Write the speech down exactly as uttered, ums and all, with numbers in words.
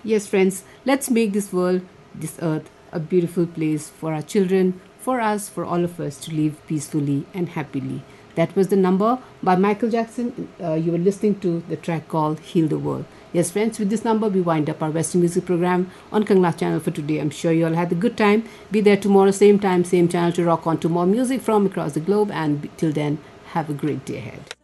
Yes, friends, let's make this world, this earth, a beautiful place for our children, for us, for all of us to live peacefully and happily. That was the number by Michael Jackson. Uh, you were listening to the track called Heal the World. Yes, friends, with this number, we wind up our Western music program on Kangla channel for today. I'm sure you all had a good time. Be there tomorrow, same time, same channel to rock on to more music from across the globe. And till then, have a great day ahead.